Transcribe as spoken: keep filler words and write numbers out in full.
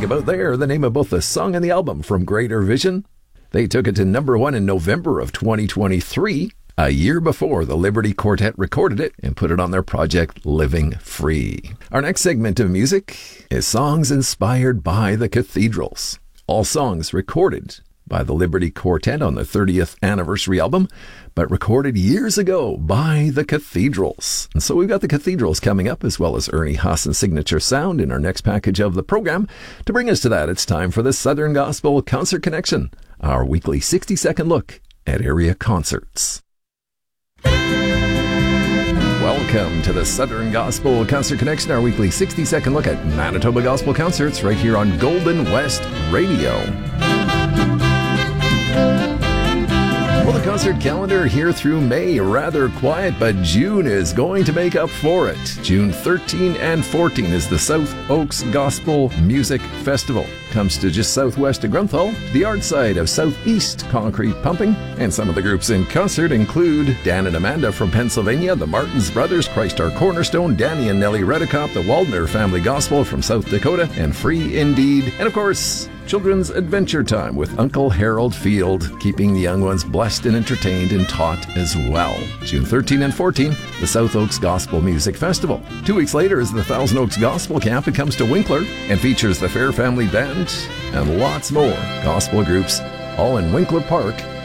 think about there the name of both the song and the album from Greater Vision. They took it to number one in November of twenty twenty-three, a year before the Liberty Quartet recorded it and put it on their project Living Free. Our next segment of music is songs inspired by the cathedrals. All songs recorded by the Liberty Quartet on the thirtieth anniversary album, but recorded years ago by the Cathedrals. And so we've got the Cathedrals coming up, as well as Ernie Haas's signature sound in our next package of the program. To bring us to that, it's time for the Southern Gospel Concert Connection, our weekly sixty-second look at area concerts. Welcome to the Southern Gospel Concert Connection, our weekly sixty-second look at Manitoba Gospel Concerts right here on Golden West Radio. Well, the concert calendar here through May, rather quiet, but June is going to make up for it. June thirteenth and fourteenth is the South Oaks Gospel Music Festival. Comes to just southwest of Grunthal, the art side of Southeast Concrete Pumping. And some of the groups in concert include Dan and Amanda from Pennsylvania, the Martins Brothers, Christ Our Cornerstone, Danny and Nellie Redekop, the Waldner Family Gospel from South Dakota, and Free Indeed. And of course, Children's Adventure Time with Uncle Harold Field, keeping the young ones blessed and entertained and taught as well. June thirteenth and fourteenth, the South Oaks Gospel Music Festival. Two weeks later is the Thousand Oaks Gospel Camp. It comes to Winkler and features the Fair Family Band and lots more gospel groups, all in Winkler Park